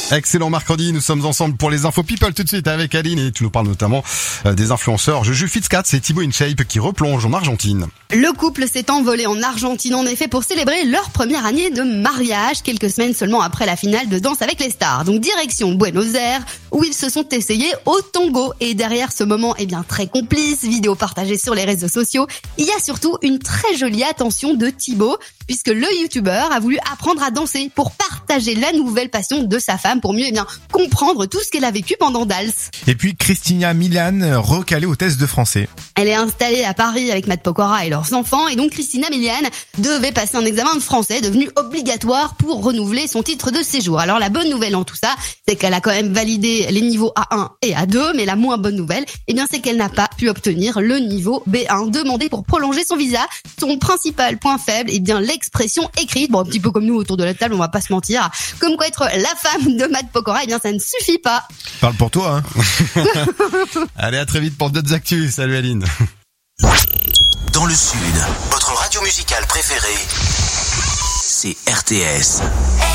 Excellent mercredi, nous sommes ensemble pour les infos people tout de suite avec Aline et tu nous parles notamment des influenceurs Juju Fitzcat et Thibaut InShape qui replongent en Argentine. Le couple s'est envolé en Argentine en effet pour célébrer leur première année de mariage, quelques semaines seulement après la finale de Danse avec les stars. Donc direction Buenos Aires où ils se sont essayés au tango. Et derrière ce moment très complice, vidéo partagée sur les réseaux sociaux, il y a surtout une très jolie attention de Thibaut puisque le youtubeur a voulu apprendre à danser pour partager la nouvelle passion de sa femme pour mieux comprendre tout ce qu'elle a vécu pendant Dals. Et puis Christina Milian, recalée au test de français. Elle est installée à Paris avec Matt Pokora et leurs enfants et donc Christina Milian devait passer un examen de français devenu obligatoire pour renouveler son titre de séjour. Alors la bonne nouvelle en tout ça, c'est qu'elle a quand même validé les niveaux A1 et A2, mais la moins bonne nouvelle, c'est qu'elle n'a pas pu obtenir le niveau B1 demandé pour prolonger son visa. Son principal point faible, l'expression écrite. Bon, un petit peu comme nous autour de la table, on va pas se mentir. Comme quoi être la femme de Matt Pokora, ça ne suffit pas. Parle pour toi, hein. Allez, à très vite pour d'autres actus. Salut Aline. Dans le Sud, votre radio musicale préférée, c'est RTS.